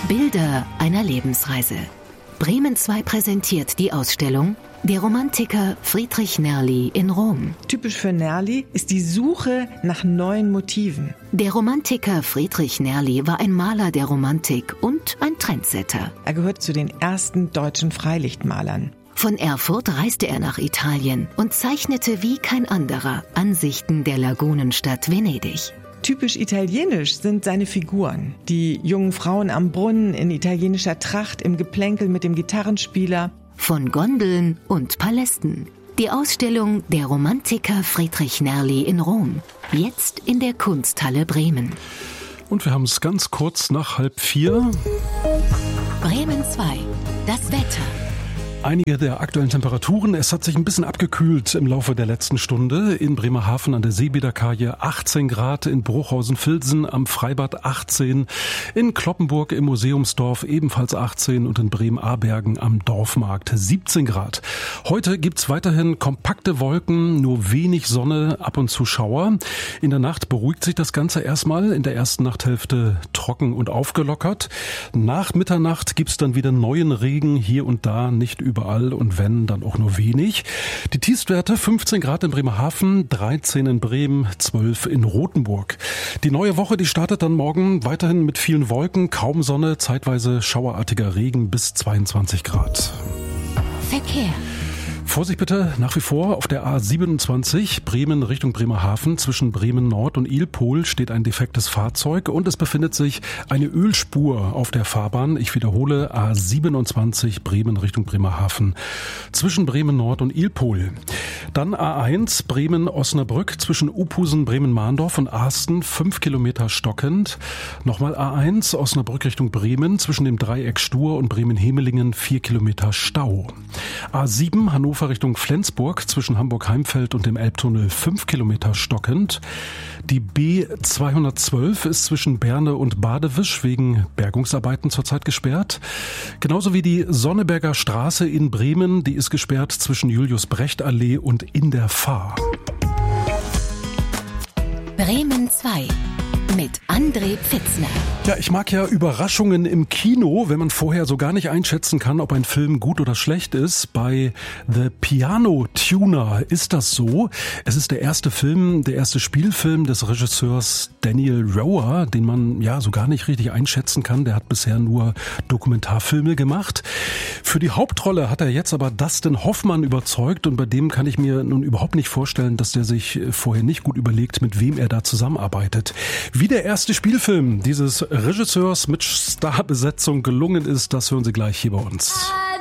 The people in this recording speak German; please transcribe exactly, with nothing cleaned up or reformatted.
Bilder einer Lebensreise. Bremen zwei präsentiert die Ausstellung Der Romantiker Friedrich Nerli in Rom. Typisch für Nerli ist die Suche nach neuen Motiven. Der Romantiker Friedrich Nerli war ein Maler der Romantik und ein Trendsetter. Er gehört zu den ersten deutschen Freilichtmalern. Von Erfurt reiste er nach Italien und zeichnete wie kein anderer Ansichten der Lagunenstadt Venedig. Typisch italienisch sind seine Figuren. Die jungen Frauen am Brunnen in italienischer Tracht im Geplänkel mit dem Gitarrenspieler. Von Gondeln und Palästen. Die Ausstellung Der Romantiker Friedrich Nerli in Rom. Jetzt in der Kunsthalle Bremen. Und wir haben es ganz kurz nach halb vier. Bremen zwei. Das Wetter. Einige der aktuellen Temperaturen. Es hat sich ein bisschen abgekühlt im Laufe der letzten Stunde. In Bremerhaven an der Seebäderkaje achtzehn Grad, in Bruchhausen-Vilsen am Freibad achtzehn, in Cloppenburg im Museumsdorf ebenfalls achtzehn und in Bremen-Abergen am Dorfmarkt siebzehn Grad. Heute gibt's weiterhin kompakte Wolken, nur wenig Sonne, ab und zu Schauer. In der Nacht beruhigt sich das Ganze erstmal. In der ersten Nachthälfte trocken und aufgelockert. Nach Mitternacht gibt's dann wieder neuen Regen, hier und da, nicht überall und wenn, dann auch nur wenig. Die Tiefstwerte fünfzehn Grad in Bremerhaven, dreizehn in Bremen, zwölf in Rothenburg. Die neue Woche, die startet dann morgen weiterhin mit vielen Wolken, kaum Sonne, zeitweise schauerartiger Regen bis zweiundzwanzig Grad. Verkehr. Vorsicht bitte nach wie vor auf der A siebenundzwanzig Bremen Richtung Bremerhaven. Zwischen Bremen Nord und Ilpol steht ein defektes Fahrzeug und es befindet sich eine Ölspur auf der Fahrbahn. Ich wiederhole, A siebenundzwanzig Bremen Richtung Bremerhaven. Zwischen Bremen Nord und Ilpol. Dann A eins Bremen-Osnabrück zwischen Uphusen, Bremen-Mahndorf und Arsten, fünf Kilometer stockend. Nochmal A eins Osnabrück Richtung Bremen zwischen dem Dreieck Stur und Bremen-Hemelingen, vier Kilometer Stau. A sieben Hannover Richtung Flensburg zwischen Hamburg-Heimfeld und dem Elbtunnel, fünf Kilometer stockend. Die B zweihundertzwölf ist zwischen Berne und Badewisch wegen Bergungsarbeiten zurzeit gesperrt. Genauso wie die Sonneberger Straße in Bremen, die ist gesperrt zwischen Julius-Brecht-Allee und in der Fahr. Bremen zwei. Mit André Pfitzner. Ja, ich mag ja Überraschungen im Kino, wenn man vorher so gar nicht einschätzen kann, ob ein Film gut oder schlecht ist. Bei The Piano Tuner ist das so. Es ist der erste Film, der erste Spielfilm des Regisseurs Daniel Rower, den man ja so gar nicht richtig einschätzen kann. Der hat bisher nur Dokumentarfilme gemacht. Für die Hauptrolle hat er jetzt aber Dustin Hoffmann überzeugt und bei dem kann ich mir nun überhaupt nicht vorstellen, dass der sich vorher nicht gut überlegt, mit wem er da zusammenarbeitet. Wie der erste Spielfilm dieses Regisseurs mit Starbesetzung gelungen ist, das hören Sie gleich hier bei uns.